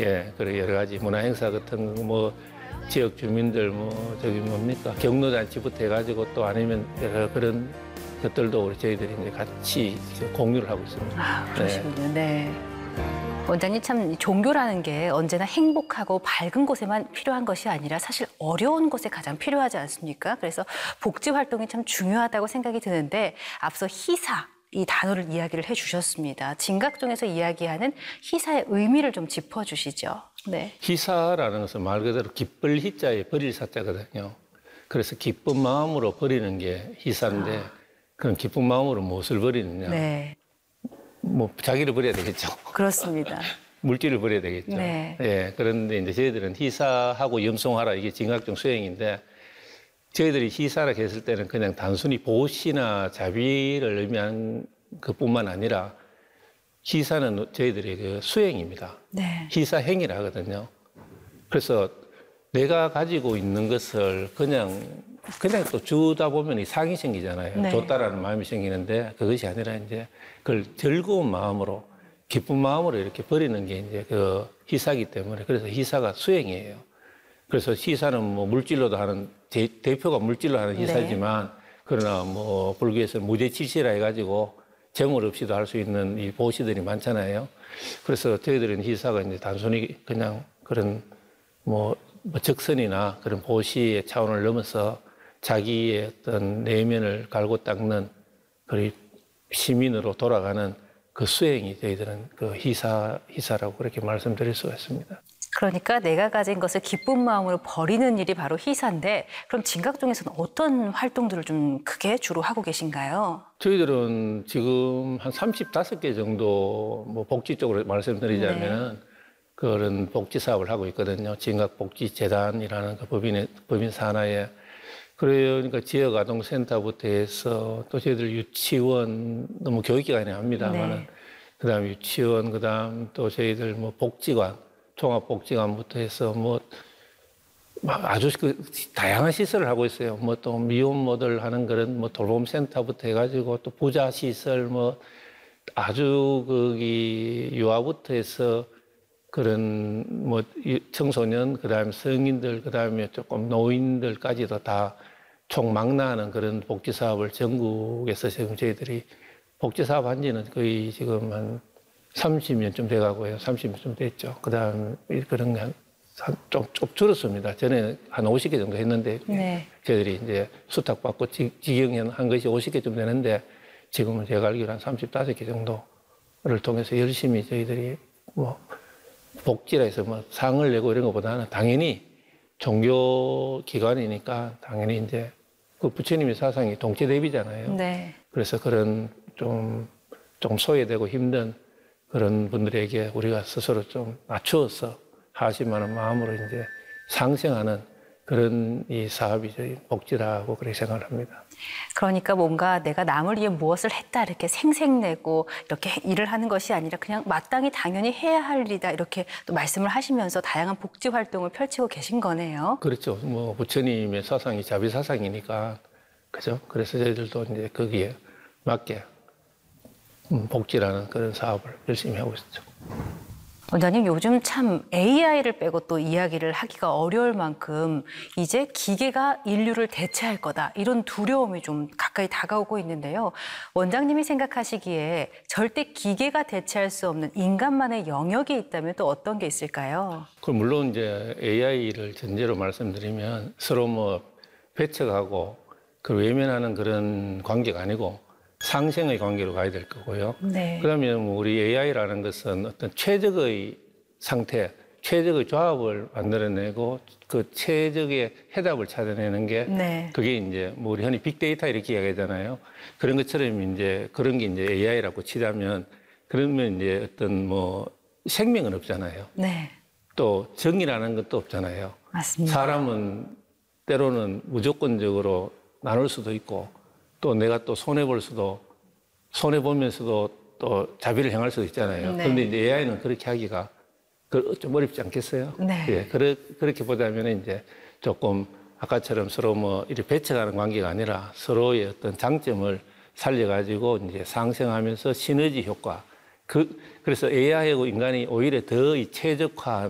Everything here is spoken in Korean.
예, 그리고 여러 가지 문화 행사 같은 거 뭐 지역 주민들 뭐 저기 뭡니까 경로잔치부터 해가지고 또 아니면 여러 그런 것들도 우리 저희들이 이제 같이 공유를 하고 있습니다. 아, 그러시군요. 네. 원장님 참 종교라는 게 언제나 행복하고 밝은 곳에만 필요한 것이 아니라 사실 어려운 곳에 가장 필요하지 않습니까? 그래서 복지 활동이 참 중요하다고 생각이 드는데 앞서 희사 이 단어를 이야기를 해주셨습니다. 진각종에서 이야기하는 희사의 의미를 좀 짚어주시죠. 네. 희사라는 것은 말 그대로 기쁠 희자에 버릴 사자거든요. 그래서 기쁜 마음으로 버리는 게 희사인데 그럼 기쁜 마음으로 무엇을 버리느냐? 네. 뭐 자기를 버려야 되겠죠. 그렇습니다. 물질을 버려야 되겠죠. 네. 예, 그런데 이제 저희들은 희사하고 염송하라 이게 진각종 수행인데 저희들이 희사라 했을 때는 그냥 단순히 보시나 자비를 의미하는 것뿐만 아니라 희사는 저희들의 그 수행입니다. 네. 희사행위를 하거든요. 그래서 내가 가지고 있는 것을 그냥 또 주다 보면 이 상이 생기잖아요. 네. 줬다라는 마음이 생기는데 그것이 아니라 이제 그걸 즐거운 마음으로 기쁜 마음으로 이렇게 버리는 게 이제 그 희사기 때문에 그래서 희사가 수행이에요. 그래서 희사는 뭐 물질로도 하는 대표가 물질로 하는 희사지만 네. 그러나 뭐 불교에서 무죄칠시라 해가지고 재물 없이도 할 수 있는 이 보시들이 많잖아요. 그래서 저희들은 희사가 이제 단순히 그냥 그런 뭐 적선이나 그런 보시의 차원을 넘어서 자기의 어떤 내면을 갈고 닦는 그리고 시민으로 돌아가는 그 수행이 저희들은 그 희사라고 그렇게 말씀드릴 수가 있습니다. 그러니까 내가 가진 것을 기쁜 마음으로 버리는 일이 바로 희사인데 그럼 진각종에서는 어떤 활동들을 좀 크게 주로 하고 계신가요? 저희들은 지금 한 35개 정도 뭐 복지 쪽으로 말씀드리자면 네. 그런 복지 사업을 하고 있거든요. 진각복지재단이라는 그 법인 산하에 그러니까 지역 아동센터부터 해서 또 저희들 유치원 너무 교육기관이 합니다만 네. 그다음 유치원 그다음 또 저희들 뭐 복지관 종합복지관부터 해서 뭐 아주 그 다양한 시설을 하고 있어요. 뭐 또 미혼모들 하는 그런 뭐 돌봄센터부터 해가지고 또 부자 시설 뭐 아주 거기 유아부터 해서 그런 뭐 청소년 그다음에 성인들 그다음에 조금 노인들까지도 다 총망라하는 그런 복지 사업을 전국에서 지금 저희들이 복지 사업 한 지는 거의 지금 한 30년쯤 돼가고요. 30년쯤 됐죠. 그 다음, 그런 게 좀 줄었습니다. 전에 한 50개 정도 했는데, 네. 저희들이 이제 수탁받고 직영한 것이 50개쯤 되는데, 지금은 제가 알기로 한 35개 정도를 통해서 열심히 저희들이 뭐, 복지라 해서 뭐 상을 내고 이런 것보다는 당연히 종교기관이니까 당연히 이제 그 부처님의 사상이 동체대비잖아요. 네. 그래서 그런 좀 소외되고 힘든 그런 분들에게 우리가 스스로 좀 낮추어서 하시만한 마음으로 이제 상생하는 그런 이 사업이 저희 복지라고 그렇게 생각을 합니다. 그러니까 뭔가 내가 남을 위해 무엇을 했다 이렇게 생색내고 이렇게 일을 하는 것이 아니라 그냥 마땅히 당연히 해야 할 일이다 이렇게 또 말씀을 하시면서 다양한 복지 활동을 펼치고 계신 거네요. 그렇죠. 뭐 부처님의 사상이 자비 사상이니까 그죠. 그래서 저희들도 이제 거기에 맞게 복지라는 그런 사업을 열심히 하고 있죠. 원장님 요즘 참 AI를 빼고 또 이야기를 하기가 어려울 만큼 이제 기계가 인류를 대체할 거다 이런 두려움이 좀 가까이 다가오고 있는데요. 원장님이 생각하시기에 절대 기계가 대체할 수 없는 인간만의 영역이 있다면 또 어떤 게 있을까요? 그 물론 이제 AI를 전제로 말씀드리면 서로 뭐 배척하고 그 외면하는 그런 관계가 아니고 상생의 관계로 가야 될 거고요. 네. 그러면 우리 AI라는 것은 어떤 최적의 상태, 최적의 조합을 만들어내고 그 최적의 해답을 찾아내는 게 네. 그게 이제 뭐 우리 흔히 빅데이터 이렇게 이야기하잖아요. 그런 것처럼 이제 그런 게 이제 AI라고 치자면 그러면 이제 어떤 뭐 생명은 없잖아요. 네. 또 정의라는 것도 없잖아요. 맞습니다. 사람은 때로는 무조건적으로 나눌 수도 있고 또 내가 또 손해보면서도 또 자비를 행할 수도 있잖아요. 네. 그런데 이제 AI는 그렇게 하기가 좀 어렵지 않겠어요? 네. 예, 그렇게 보자면 이제 조금 아까처럼 서로 뭐 이렇게 배척하는 관계가 아니라 서로의 어떤 장점을 살려가지고 이제 상생하면서 시너지 효과. 그래서 AI하고 인간이 오히려 더 이 최적화한